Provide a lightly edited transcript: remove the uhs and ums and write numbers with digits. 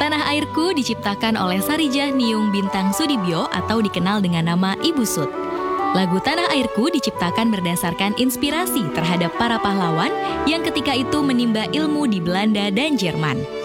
Tanah Airku diciptakan oleh Sarijah Niung Bintang Sudibyo atau dikenal dengan nama Ibu Sud. Lagu Tanah Airku diciptakan berdasarkan inspirasi terhadap para pahlawan yang ketika itu menimba ilmu di Belanda dan Jerman.